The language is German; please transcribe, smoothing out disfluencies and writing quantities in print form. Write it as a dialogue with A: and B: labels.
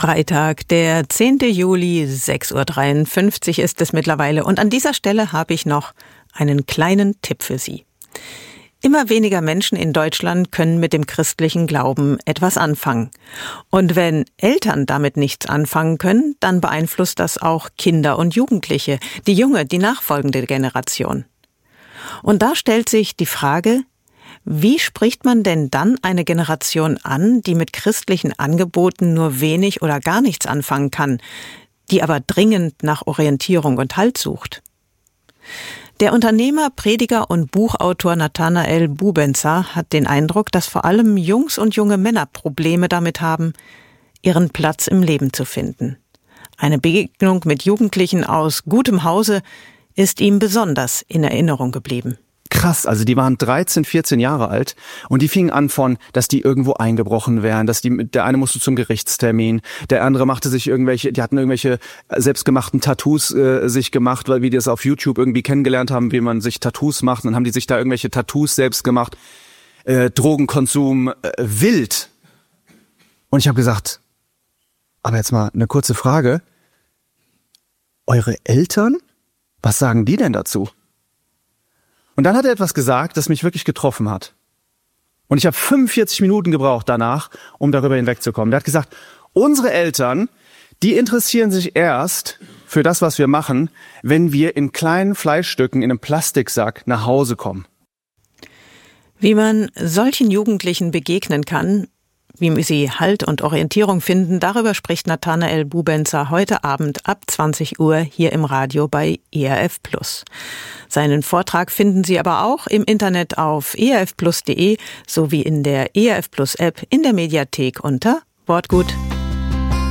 A: Freitag, der 10. Juli, 6.53 Uhr ist es mittlerweile. Und an dieser Stelle habe ich noch einen kleinen Tipp für Sie. Immer weniger Menschen in Deutschland können mit dem christlichen Glauben etwas anfangen. Und wenn Eltern damit nichts anfangen können, dann beeinflusst das auch Kinder und Jugendliche, die nachfolgende Generation. Und da stellt sich die Frage, wie spricht man denn dann eine Generation an, die mit christlichen Angeboten nur wenig oder gar nichts anfangen kann, die aber dringend nach Orientierung und Halt sucht? Der Unternehmer, Prediger und Buchautor Nathanael Bubenzer hat den Eindruck, dass vor allem Jungs und junge Männer Probleme damit haben, ihren Platz im Leben zu finden. Eine Begegnung mit Jugendlichen aus gutem Hause ist ihm besonders in Erinnerung geblieben.
B: Krass, also die waren 13, 14 Jahre alt und die fingen an von, dass die irgendwo eingebrochen wären, der eine musste zum Gerichtstermin, der andere die hatten irgendwelche selbstgemachten Tattoos sich gemacht, weil wir das auf YouTube irgendwie kennengelernt haben, wie man sich Tattoos macht, und dann haben die sich da irgendwelche Tattoos selbst gemacht, Drogenkonsum, wild. Und ich habe gesagt, aber jetzt mal eine kurze Frage, eure Eltern, was sagen die denn dazu? Und dann hat er etwas gesagt, das mich wirklich getroffen hat. Und ich habe 45 Minuten gebraucht danach, um darüber hinwegzukommen. Der hat gesagt, unsere Eltern, die interessieren sich erst für das, was wir machen, wenn wir in kleinen Fleischstücken in einem Plastiksack nach Hause kommen.
A: Wie man solchen Jugendlichen begegnen kann, wie sie Halt und Orientierung finden, darüber spricht Nathanael Bubenzer heute Abend ab 20 Uhr hier im Radio bei ERF+. Seinen Vortrag finden Sie aber auch im Internet auf erfplus.de sowie in der ERF Plus App in der Mediathek unter Wortgut.